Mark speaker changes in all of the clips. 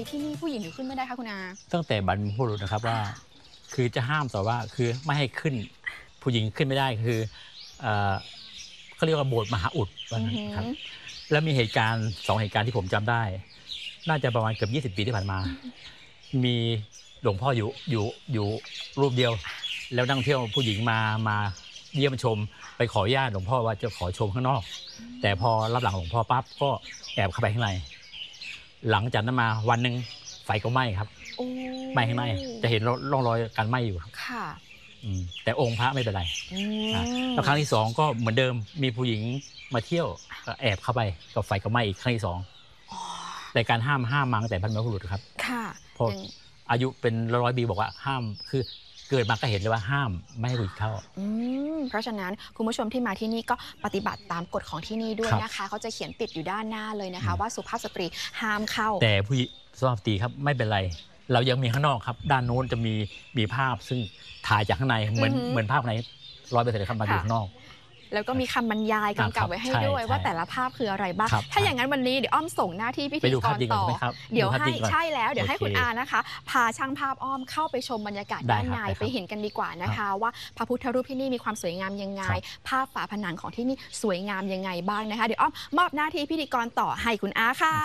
Speaker 1: ที่นี่ผู้หญิงถึงขึ้นไม่ได้คะคุณอา
Speaker 2: ตั้งแต่บรรพบุรุษนะครับว่าคือจะห้ามแต่ว่าคือไม่ให้ขึ้นผู้หญิงขึ้นไม่ได้คือเขาเรียกว่าโบสถ์มหาอุดว่างั้นครับแล้วมีเหตุการณ์2เหตุการณ์ที่ผมจำได้น่าจะประมาณเกือบ20 ปีที่ผ่านมามีหลวงพ่ออยู่รูปเดียวแล้วนักท่องเที่ยวผู้หญิงมาเยี่ยมชมไปขออนุญาตหลวงพ่อว่าจะขอชมข้างนอกแต่พอรับหลังหลวงพ่อปั๊บก็แอบเข้าไปข้างในหลังจากนั้นมาวันหนึ่งไฟก็ไหม้ครับไหม้ข้างในจะเห็นร่องรอยการไหม้อยู่ครับค่ะแต่องค์พระไม่เป็นไรแล้วครั้งที่2ก็เหมือนเดิมมีผู้หญิงมาเที่ยวก็แอบเข้าไปก็ไฟก็ไหม้อีกครั้งที่2แต่การห้ามมาตั้งแต่บรรพบุรุษครับค่ะพออายุเป็น100 ปีบอกว่าห้ามคือเกิดมาก็เห็นเลยว่าห้ามไม่ให้ผู้หญิงเข้า
Speaker 1: เพราะฉะนั้นคุณผู้ชมที่มาที่นี่ก็ปฏิบัติตามกฎของที่นี่ด้วยนะคะเขาจะเขียนติดอยู่ด้านหน้าเลยนะคะว่าสุภาพสตรีห้ามเข้า
Speaker 2: แต่ผู้สุภาพสตรีครับไม่เป็นไรเรายังมีข้างนอกครับด้านโน้นจะมีภาพซึ่งถ่ายจากข้างในเหมือนภาพใน100%ครับมาดูข้างนอก
Speaker 1: แล้วก็มีคำบรรยายกำกับไว้ให้ด้วยว่าแต่ละภาพคืออะไรบ้างถ้าอย่างนั้นวันนี้เดี๋ยวอ้อมส่งหน้าที่พิธีกรต่อเดี๋ยวให้ใช่แล้วเดี๋ยวให้คุณอานะคะพาช่างภาพอ้อมเข้าไปชมบรรยากาศด้านในไปเห็นกันดีกว่านะคะว่าพระพุทธรูปที่นี่มีความสวยงามยังไงภาพฝาผนังของที่นี่สวยงามยังไงบ้างนะคะเดี๋ยวอ้อมมอบหน้าที่พิธีกรต่อให้คุณอาค่ะ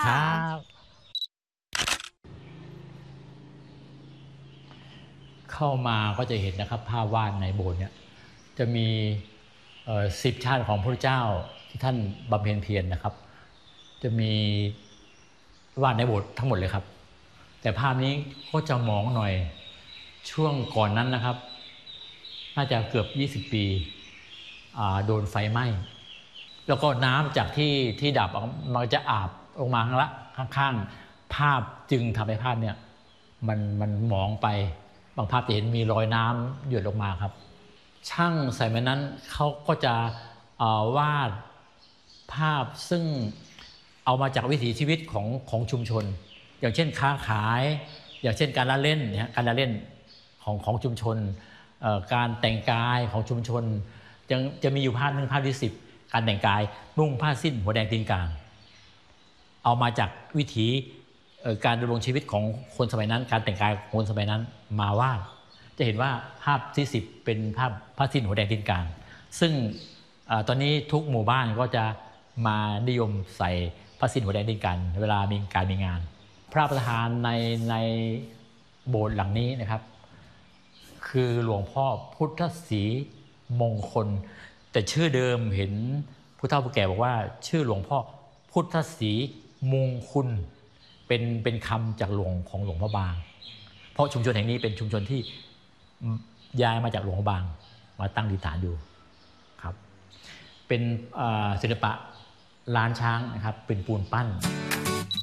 Speaker 2: เข้ามาก็จะเห็นนะครับภาพวาดในโบสถ์เนี่ยจะมี10 ชาติของพระเจ้าที่ท่านบำเพ็ญเพียรนะครับจะมีวาดในโบสถ์ทั้งหมดเลยครับแต่ภาพนี้ก็จะมองหน่อยช่วงก่อนนั้นนะครับน่าจะเกือบ20 ปีโดนไฟไหม้แล้วก็น้ำจากที่ดับมันจะอาบลงมาข้างๆภาพจึงทำให้ภาพเนี่ยมันหมองไปบางภาพจะเห็นมีรอยน้ำหยดลงมาครับช่างใส่ไม้นั้นเขาก็จะวาดภาพซึ่งเอามาจากวิถีชีวิตของชุมชนอย่างเช่นค้าขายอย่างเช่นการละเล่นการละเล่นของชุมชนการแต่งกายของชุมชนจะมีอยู่ภาพหนึ่งภาพที่10การแต่งกายนุ่งผ้าสิ้นหัวแดงตีนกาเอามาจากวิถีการดำรงชีวิตของคนสมัยนั้นการแต่งกายของคนสมัยนั้นมาวาดจะเห็นว่าภาพที่10เป็นภาพผ้าสิ้นหัวแดงตีนกาซึ่งตอนนี้ทุกหมู่บ้านก็จะมานิยมใส่ผ้าสิ้นหัวแดงตีนกาเวลามีการมีงานพระประธานในโบสถ์หลังนี้นะครับคือหลวงพ่อพุทธศรีมงคลแต่ชื่อเดิมเห็นผู้เฒ่าผู้แก่บอกว่าชื่อหลวงพ่อพุทธศรีมงคุณเป็นคำจากของหลวงพ่อบางเพราะชุมชนแห่งนี้เป็นชุมชนที่ย้ายมาจากหลวงพ่อบางมาตั้งดิษฐานอยู่ครับเป็นศิลปะล้านช้างนะครับเป็นปูนปั้น